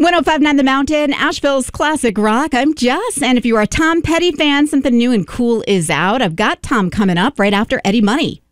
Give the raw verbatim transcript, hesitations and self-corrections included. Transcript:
one oh five point nine The Mountain, Asheville's classic rock. I'm Jess, and if you are a Tom Petty fan, something new and cool is out. I've got Tom coming up right after Eddie Money.